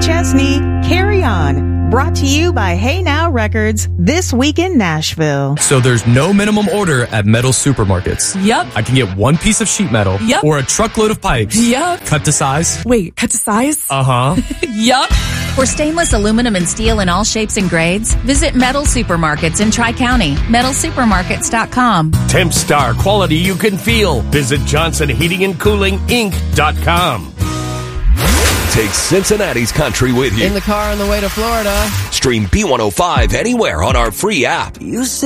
Chesney, Carry On. Brought to you by Hey Now Records, this week in Nashville. So there's no minimum order at metal supermarkets. Yep. I can get one piece of sheet metal. Yep. Or a truckload of pipes. Yep. Cut to size. Wait, cut to size? Uh-huh. Yup. For stainless aluminum and steel in all shapes and grades, visit Metal Supermarkets in Tri-County. MetalSupermarkets.com. Temp Star quality you can feel. Visit JohnsonHeatingandCoolingInc.com. Take Cincinnati's country with you. In the car on the way to Florida. Stream B105 anywhere on our free app.